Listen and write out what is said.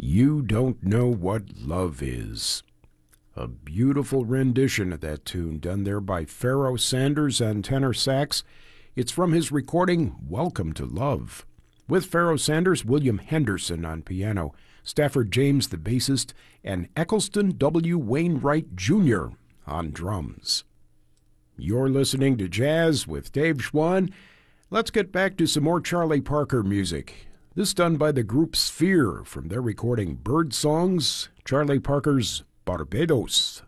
You Don't Know What Love Is. A beautiful rendition of that tune done there by Pharoah Sanders on tenor sax. It's from his recording Welcome to Love. With Pharoah Sanders, William Henderson on piano, Stafford James the bassist, and Eccleston W. Wainwright Jr. on drums. You're listening to Jazz with Dave Schwann. Let's get back to some more Charlie Parker music. This done by the group Sphere from their recording Bird Songs, Charlie Parker's Barbados.